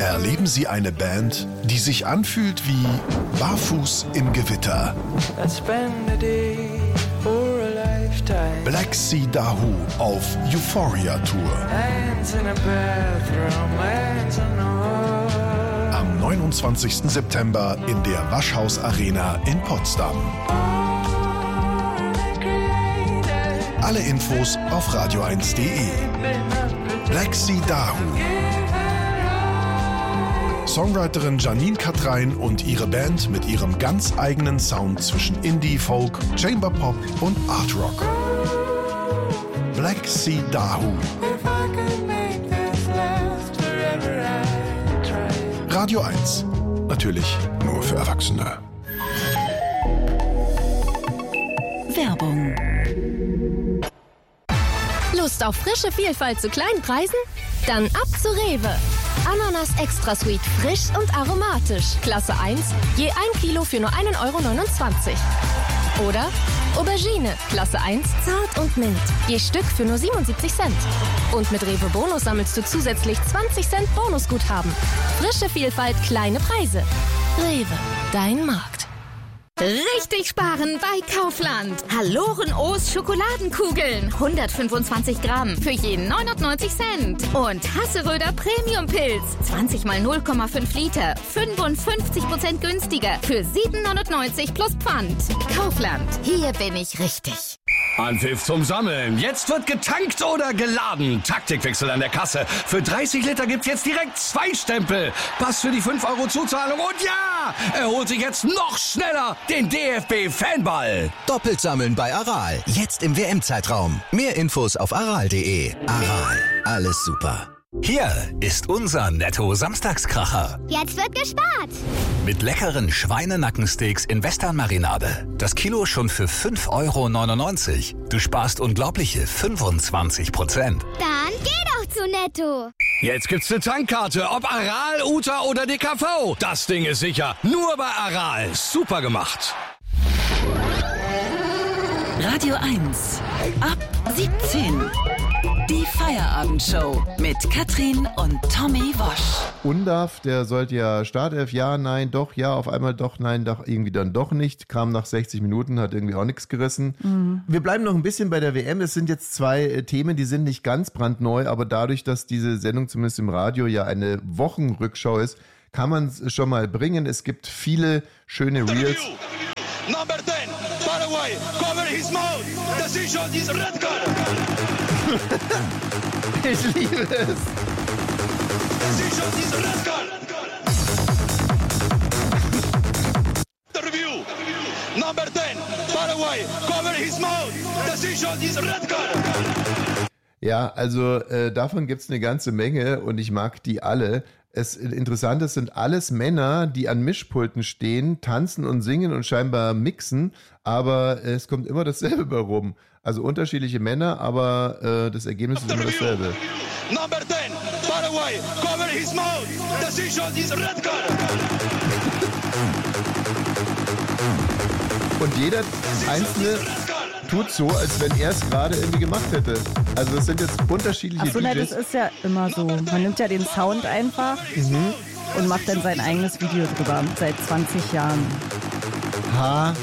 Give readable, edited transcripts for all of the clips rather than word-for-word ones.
Erleben Sie eine Band, die sich anfühlt wie barfuß im Gewitter. Black Sea Dahoo auf Euphoria Tour. Am 29. September in der Waschhaus Arena in Potsdam. Alle Infos auf radio1.de. Black Sea Dahoo. Songwriterin Janine Katrein und ihre Band mit ihrem ganz eigenen Sound zwischen Indie, Folk, Chamber Pop und Art Rock. Black Sea Dahoo. Radio 1. Natürlich nur für Erwachsene. Werbung. Lust auf frische Vielfalt zu kleinen Preisen? Dann ab zu Rewe. Ananas Extra Sweet, frisch und aromatisch. Klasse 1, je 1 Kilo für nur 1,29 €. Oder Aubergine, Klasse 1, zart und mild. Je Stück für nur 77 Cent. Und mit Rewe Bonus sammelst du zusätzlich 20 Cent Bonusguthaben. Frische Vielfalt, kleine Preise. Rewe, dein Markt. Richtig sparen bei Kaufland. Hallorenoos Schokoladenkugeln. 125 Gramm für jeden 99 Cent. Und Hasseröder Premium-Pilz. 20 mal 0,5 Liter. 55% günstiger. Für 7,99 plus Pfand. Kaufland. Hier bin ich richtig. Anpfiff zum Sammeln. Jetzt wird getankt oder geladen. Taktikwechsel an der Kasse. Für 30 Liter gibt's jetzt direkt 2 Stempel. Pass für die 5 € Zuzahlung. Und ja, er holt sich jetzt noch schneller den DFB-Fanball. Doppelt sammeln bei Aral. Jetzt im WM-Zeitraum. Mehr Infos auf aral.de. Aral. Alles super. Hier ist unser Netto-Samstagskracher. Jetzt wird gespart. Mit leckeren Schweinenackensteaks in Western-Marinade. Das Kilo schon für 5,99 €. Du sparst unglaubliche 25%. Dann geh doch zu Netto. Jetzt gibt's eine Tankkarte, ob Aral, Uta oder DKV. Das Ding ist sicher. Nur bei Aral. Super gemacht. Radio 1. Ab 17. Die Feierabendshow mit Katrin und Tommy Wosch. Undarf, der sollte ja Startelf, ja, nein, doch, ja, auf einmal doch, nein, doch, irgendwie dann doch nicht. Kam nach 60 Minuten, hat irgendwie auch nichts gerissen. Wir bleiben noch ein bisschen bei der WM. Es sind jetzt 2 Themen, die sind nicht ganz brandneu, aber dadurch, dass diese Sendung zumindest im Radio ja eine Wochenrückschau ist, kann man es schon mal bringen. Es gibt viele schöne Reels. Number 10, Paraguay, cover his mouth. Decision is red card. Ich liebe es. Decision is red card. Review. Number 10, Paraguay, cover his mouth. Decision is red card. Ja, also davon gibt es eine ganze Menge und ich mag die alle. Interessant, es sind alles Männer, die an Mischpulten stehen, tanzen und singen und scheinbar mixen, aber es kommt immer dasselbe bei rum. Also unterschiedliche Männer, aber das Ergebnis ist immer dasselbe. Number 10, Paraguay, cover his mouth. Decision is red card. Und jeder Einzelne tut so, als wenn er es gerade irgendwie gemacht hätte. Also das sind jetzt unterschiedliche DJs. Nein, das ist ja immer so. Man nimmt ja den Sound einfach und macht dann sein eigenes Video drüber. Seit 20 Jahren. Ha.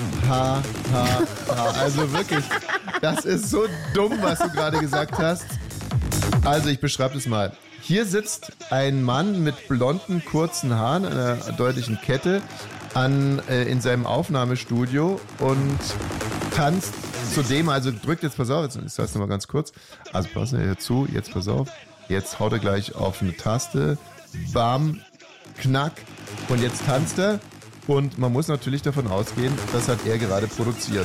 Also wirklich, das ist so dumm, was du gerade gesagt hast. Also ich beschreibe das mal. Hier sitzt ein Mann mit blonden, kurzen Haaren, einer deutlichen Kette, in seinem Aufnahmestudio und tanzt zudem, also drückt jetzt, pass auf, jetzt ist das nochmal ganz kurz, also passen wir hier zu, jetzt pass auf, jetzt haut er gleich auf eine Taste, bam, knack und jetzt tanzt er und man muss natürlich davon ausgehen, das hat er gerade produziert.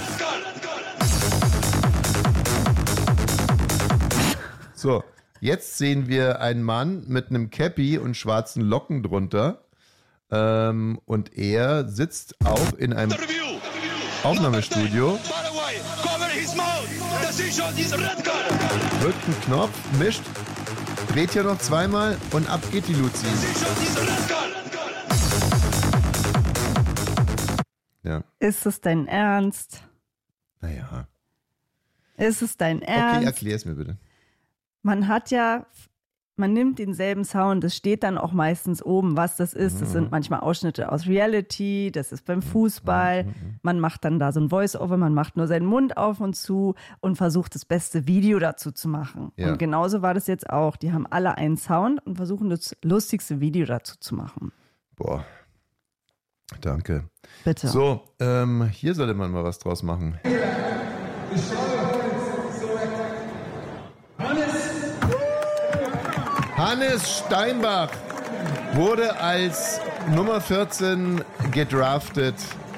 So, jetzt sehen wir einen Mann mit einem Cappy und schwarzen Locken drunter und er sitzt auch in einem Aufnahmestudio, drückt einen Knopf, mischt, dreht hier noch zweimal und ab geht die Luzi. Ja. Ist es dein Ernst? Naja. Ist es dein Ernst? Okay, erklär es mir bitte. Man hat ja man nimmt denselben Sound, es steht dann auch meistens oben, was das ist. Das sind manchmal Ausschnitte aus Reality, das ist beim Fußball. Man macht dann da so ein Voice-Over, man macht nur seinen Mund auf und zu und versucht das beste Video dazu zu machen. Ja. Und genauso war das jetzt auch. Die haben alle einen Sound und versuchen das lustigste Video dazu zu machen. Boah. Danke. Bitte. So, hier sollte man mal was draus machen. Hannes Steinbach wurde als Nummer 14 gedraftet.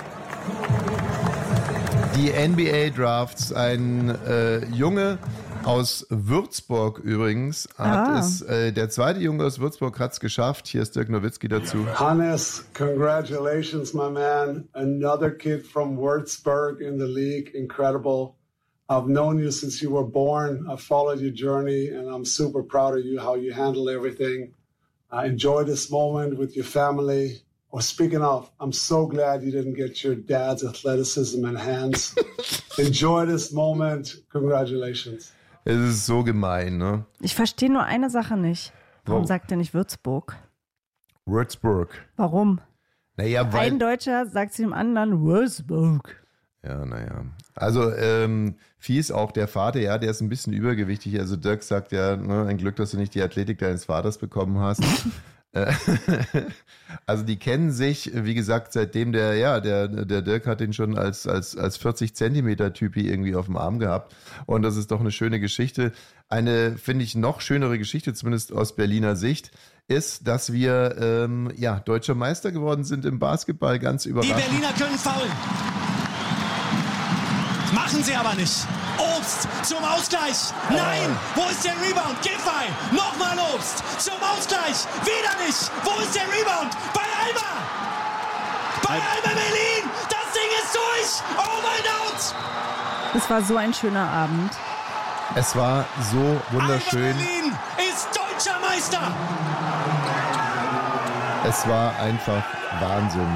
Die NBA-Drafts, ein Junge aus Würzburg übrigens, der zweite Junge aus Würzburg hat es geschafft. Hier ist Dirk Nowitzki dazu. Hannes, congratulations, my man. Another kid from Würzburg in the league, incredible. I've known you since you were born. I've followed your journey, and I'm super proud of you, how you handle everything. Enjoy this moment with your family. Oh, speaking of, I'm so glad you didn't get your dad's athleticism in hands. Enjoy this moment. Congratulations. Es ist so gemein, ne? Ich verstehe nur eine Sache nicht. Warum sagt er nicht Würzburg? Würzburg. Warum? Naja, weil... Ein Deutscher sagt zu dem anderen Würzburg. Ja, naja. Also fies auch der Vater, ja, der ist ein bisschen übergewichtig. Also Dirk sagt ja, ne, ein Glück, dass du nicht die Athletik deines Vaters bekommen hast. Also die kennen sich, wie gesagt, seitdem der Dirk hat ihn schon als 40 Zentimeter Typi irgendwie auf dem Arm gehabt. Und das ist doch eine schöne Geschichte. Eine, finde ich, noch schönere Geschichte, zumindest aus Berliner Sicht, ist, dass wir deutscher Meister geworden sind im Basketball. Ganz überraschend. Die Berliner können faulen. Machen sie aber nicht. Obst zum Ausgleich. Nein, wo ist der Rebound? Giffey, nochmal Obst zum Ausgleich. Wieder nicht. Wo ist der Rebound? Bei Alba. Bei Alba Berlin. Das Ding ist durch. Over and out. Es war so ein schöner Abend. Es war so wunderschön. Alba Berlin ist deutscher Meister. Es war einfach Wahnsinn.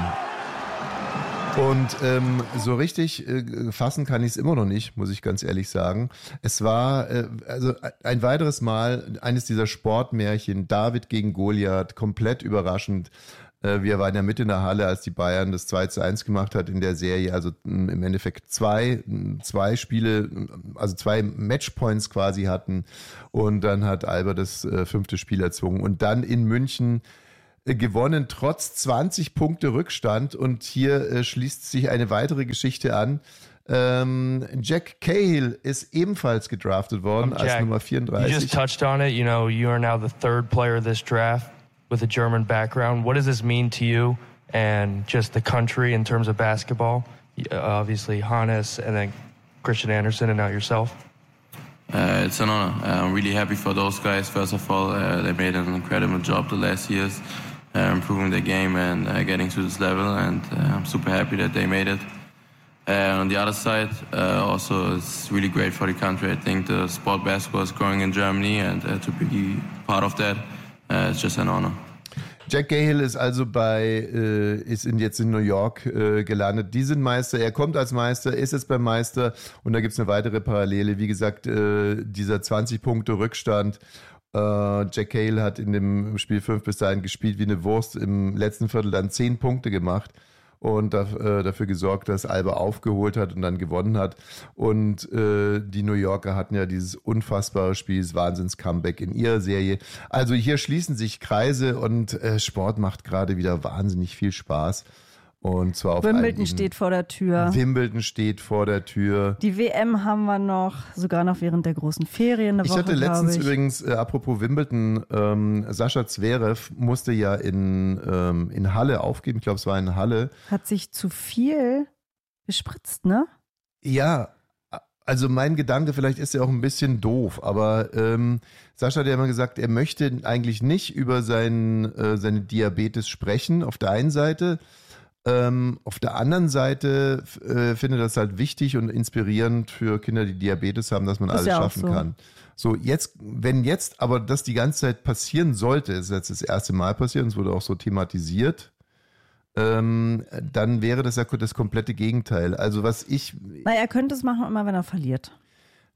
Und so richtig fassen kann ich es immer noch nicht, muss ich ganz ehrlich sagen. Es war also ein weiteres Mal eines dieser Sportmärchen, David gegen Goliath, komplett überraschend. Wir waren ja mit in der Halle, als die Bayern das 2:1 gemacht hat in der Serie. Also im Endeffekt zwei Spiele, also 2 Matchpoints quasi hatten. Und dann hat Alba das 5. Spiel erzwungen. Und dann in München gewonnen, trotz 20 Punkte Rückstand. Und hier schließt sich eine weitere Geschichte an. Jack Cahill ist ebenfalls gedraftet worden als Nummer 34. You just touched on it. You know, you are now the 3rd player of this draft with a German background. What does this mean to you and just the country in terms of basketball? Obviously, Hannes and then Christian Andersen and now yourself. It's an honor. I'm really happy for those guys. First of all, they made an incredible job the last years, improving their game and getting to this level, and I'm super happy that they made it. On the other side, also it's really great for the country. I think the sport basketball is growing in Germany, and to be part of that, it's just an honor. Jack Cahill ist also jetzt in New York gelandet. Die sind Meister, er kommt als Meister, ist jetzt beim Meister und da gibt es eine weitere Parallele. Wie gesagt, dieser 20 Punkte Rückstand. Jack Cahill hat in dem Spiel 5 bis dahin gespielt wie eine Wurst, im letzten Viertel dann 10 Punkte gemacht und dafür gesorgt, dass Alba aufgeholt hat und dann gewonnen hat. Und die New Yorker hatten ja dieses unfassbare Spiel, das Wahnsinns-Comeback in ihrer Serie. Also hier schließen sich Kreise und Sport macht gerade wieder wahnsinnig viel Spaß. Und zwar auf Wimbledon steht vor der Tür. Wimbledon steht vor der Tür. Die WM haben wir noch, sogar noch während der großen Ferien eine Woche, Ich hatte letztens übrigens, apropos Wimbledon, Sascha Zverev musste ja in Halle aufgeben. Ich glaube, es war in Halle. Hat sich zu viel gespritzt, ne? Ja, also mein Gedanke, vielleicht ist er auch ein bisschen doof, aber Sascha hat ja immer gesagt, er möchte eigentlich nicht über seine Diabetes sprechen, auf der einen Seite. Auf der anderen Seite finde ich das halt wichtig und inspirierend für Kinder, die Diabetes haben, dass man alles schaffen kann. So, wenn jetzt aber das die ganze Zeit passieren sollte, ist jetzt das erste Mal passiert und es wurde auch so thematisiert, dann wäre das ja das komplette Gegenteil. Also er könnte es machen, immer wenn er verliert.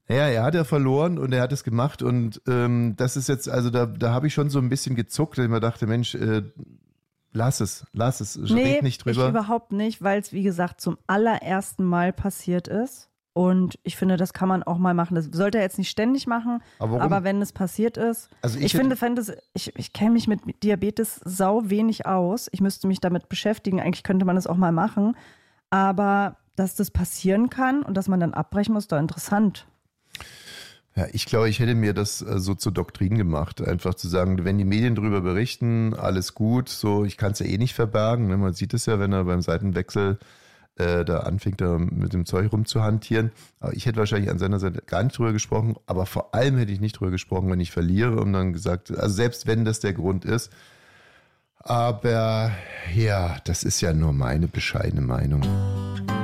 Ja, er hat ja verloren und er hat es gemacht und das ist jetzt, also da habe ich schon so ein bisschen gezuckt, weil ich mir dachte, Mensch, lass es, red nicht drüber. Ich überhaupt nicht, weil es, wie gesagt, zum allerersten Mal passiert ist. Und ich finde, das kann man auch mal machen. Das sollte er jetzt nicht ständig machen, aber wenn es passiert ist. Also ich kenne mich mit Diabetes sau wenig aus. Ich müsste mich damit beschäftigen. Eigentlich könnte man das auch mal machen. Aber dass das passieren kann und dass man dann abbrechen muss, ist doch interessant. Ja, ich glaube, ich hätte mir das so zur Doktrin gemacht. Einfach zu sagen, wenn die Medien darüber berichten, alles gut. So, ich kann es ja eh nicht verbergen. Ne? Man sieht es ja, wenn er beim Seitenwechsel da anfängt, da mit dem Zeug rumzuhantieren. Aber ich hätte wahrscheinlich an seiner Seite gar nicht drüber gesprochen, aber vor allem hätte ich nicht drüber gesprochen, wenn ich verliere und dann gesagt, also selbst wenn das der Grund ist. Aber ja, das ist ja nur meine bescheidene Meinung.